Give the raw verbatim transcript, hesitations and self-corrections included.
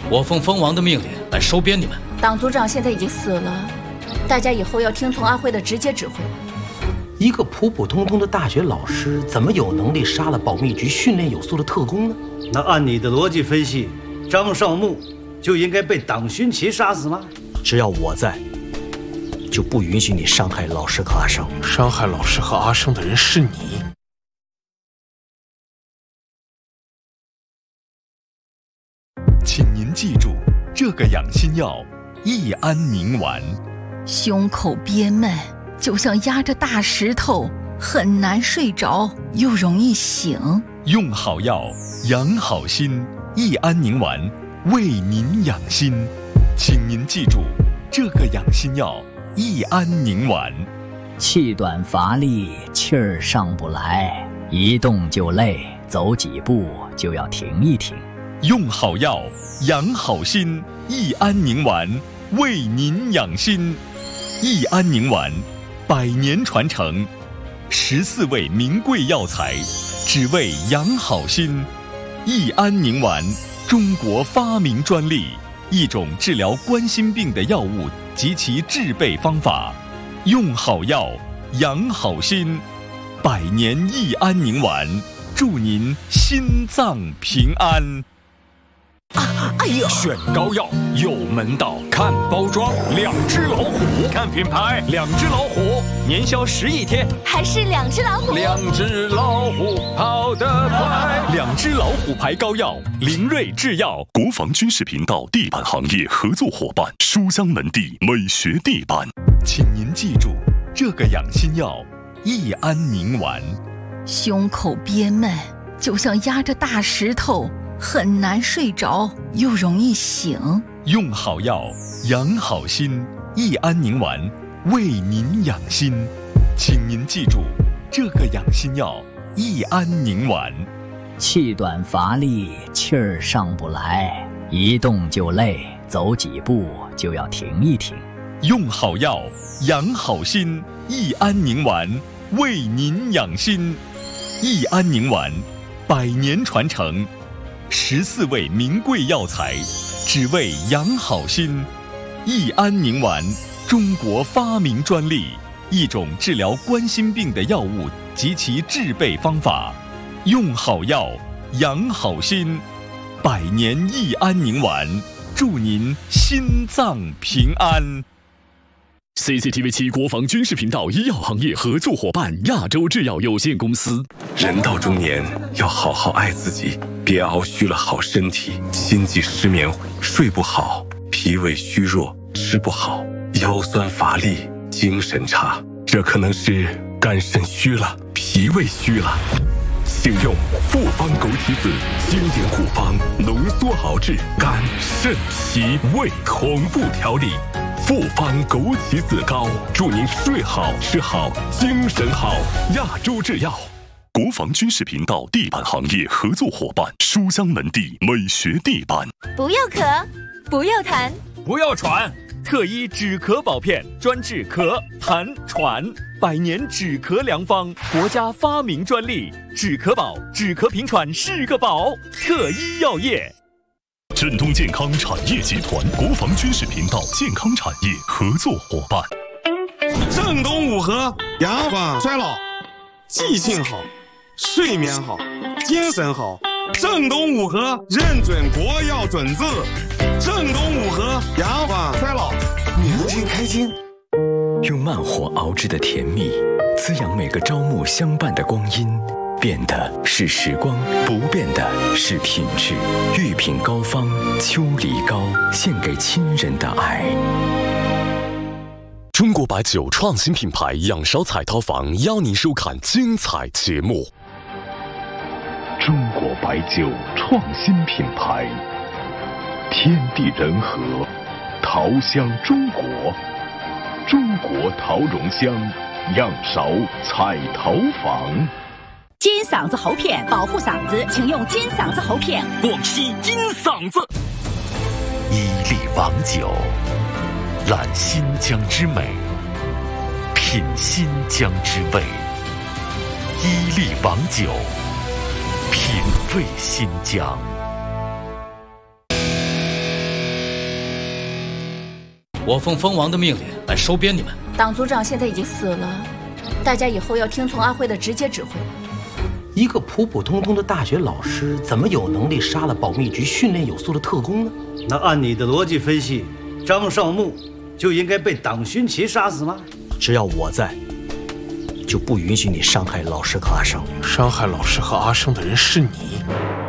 我奉蜂王的命令来收编你们。 党组长现在已经死了，大家以后要听从阿辉的直接指挥。 一个普普通通的大学老师，怎么有能力杀了保密局训练有素的特工呢？ 那按你的逻辑分析，张少木就应该被党勋旗杀死吗？ 只要我在，就不允许你伤害老师和阿生。 伤害老师和阿生的人是你。 请您记住这个养心药益安宁丸。 胸口憋闷，就像压着大石头，很难睡着，又容易醒。 用好药，养好心。益安宁丸为您养心，请您记住这个养心药益安宁丸。 气短乏力，气儿上不来，一动就累，走几步就要停一停。 用好药，养好心。益安宁丸为您养心。益安宁丸百年传承，十四味名贵药材，只为养好心。益安宁丸，中国发明专利，一种治疗冠心病的药物及其制备方法。用好药，养好心。百年益安宁丸，祝您心脏平安。 啊，哎呀！选膏药有门道，看包装，两只老虎；看品牌，两只老虎，年销十亿天， 还是两只老虎。 两只老虎跑得快。 两只老虎牌膏药，灵瑞制药。 国防军事频道地板行业合作伙伴，书香门第美学地板。 请您记住这个养心药益安宁丸。 胸口憋闷，就像压着大石头，很难睡着，又容易醒。 用好药，养好心。益安宁丸为您养心，请您记住这个养心药益安宁丸。 气短乏力，气儿上不来，一动就累，走几步就要停一停。 用好药，养好心。益安宁丸为您养心。益安宁丸百年传承，十四味名贵药材，只为养好心。益安宁丸，中国发明专利，一种治疗冠心病的药物及其制备方法。用好药，养好心。百年益安宁丸，祝您心脏平安。 C C T V 七国防军事频道医药行业合作伙伴亚洲制药有限公司。 人到中年，要好好爱自己，别熬虚了好身体，心悸失眠，睡不好，脾胃虚弱，吃不好，腰酸乏力，精神差，这可能是肝肾虚了，脾胃虚了。请用复方枸杞子经典古方浓缩熬制肝肾脾胃同步调理。复方枸杞子膏，祝您睡好吃好精神好。亚洲制药。 国防军事频道地板行业合作伙伴，书香门第美学地板。 不要咳，不要痰， 不要喘， 特医止咳保片，专治咳、痰、喘，百年止咳良方，国家发明专利，止咳宝，止咳平喘是个宝。特医药业。 振东健康产业集团国防军事频道健康产业合作伙伴。 正东五合，延缓衰老，记性好，睡眠好，精神好。正东五合认准国药准字。正东五合，延缓衰老，年轻开心。 用慢火熬制的甜蜜，滋养每个朝暮相伴的光阴。变的是时光，不变的是品质。御品膏方秋梨膏，献给亲人的爱。 中国白酒创新品牌仰韶彩陶坊邀您收看精彩节目。 中国白酒创新品牌，天地人和，陶香中国，中国陶容香，仰韶彩陶坊。 金嗓子喉片保护嗓子，请用金嗓子喉片。 广西金嗓子。 伊利王酒，揽新疆之美，品新疆之味。伊利王酒，品味新疆。 我奉蜂王的命令来收编你们。 党组长现在已经死了，大家以后要听从阿辉的直接指挥。 一个普普通通的大学老师，怎么有能力杀了保密局训练有素的特工呢？ 那按你的逻辑分析，张少木就应该被党勋旗杀死吗？ 只要我在，就不允许你伤害老师和阿生。 伤害老师和阿生的人是你。